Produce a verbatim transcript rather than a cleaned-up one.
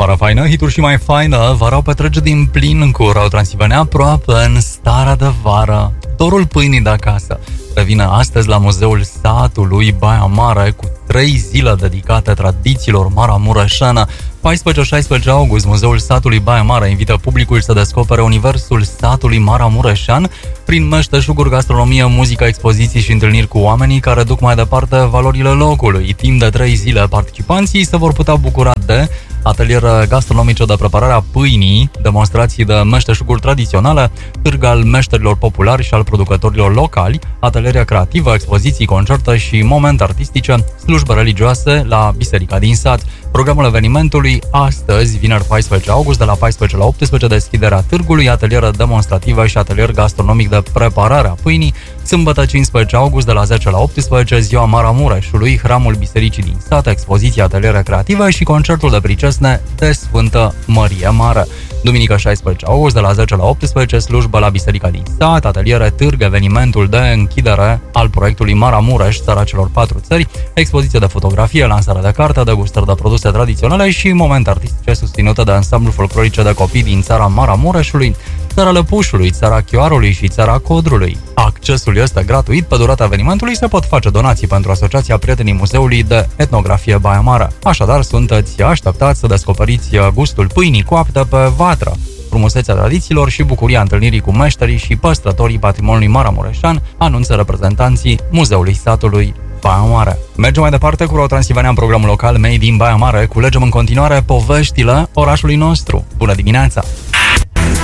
Vară faină, hituri și mai faină, vara o petrece din plin cu Radio Transilvania aproape în starea de vară. Dorul pâinii de acasă revine astăzi la Muzeul Satului Baia Mare cu trei zile dedicate tradițiilor maramureșene. paisprezece șaisprezece august, Muzeul Satului Baia Mare invită publicul să descopere universul satului maramureșean prin meșteșuguri, gastronomie, muzică, expoziții și întâlniri cu oamenii care duc mai departe valorile locului. Timp de trei zile, participanții se vor putea bucura de ateliere gastronomice de preparare a pâinii, demonstrații de meșteșuguri tradiționale, târg al meșterilor populari și al producătorilor locali, ateliere creativă, expoziții, concerte și momente artistice, slujbe religioase la Biserica din Sat. Programul evenimentului astăzi, vineri paisprezece august, de la paisprezece la optsprezece, deschiderea târgului, ateliere demonstrativă și atelier gastronomic de preparare a pâinii. Sâmbătă cincisprezece august, de la zece la optsprezece, ziua Maramureșului, hramul Bisericii din Sat, expoziție, ateliere creativă și concertul de pricesne de Sfântă Mărie Mare. Duminică șaisprezece august, de la zece la optsprezece, slujbă la Biserica din Sat, ateliere, târg, evenimentul de închidere al proiectului Maramureș, țara celor patru țări, expoziție de fotografie, lansare de carte, degustări de produse tradiționale și momente artistice susținute de ansamblu folclorice de copii din țara Maramureșului, țara Lăpușului, țara Chioarului și țara Codrului. Accesul este gratuit. Pe durata evenimentului se pot face donații pentru Asociația Prietenii Muzeului de Etnografie Baia Mare. Așadar, sunteți așteptați să descoperiți gustul pâinii coapte pe vatră, frumusețea tradițiilor și bucuria întâlnirii cu meșterii și păstrătorii patrimoniului maramureșan, anunță reprezentanții Muzeului Satului Baia Mare. Mergem mai departe cu Radio Transilvania în programul local Made in Baia Mare. Culegem în continuare poveștile orașului nostru. Bună dimineața!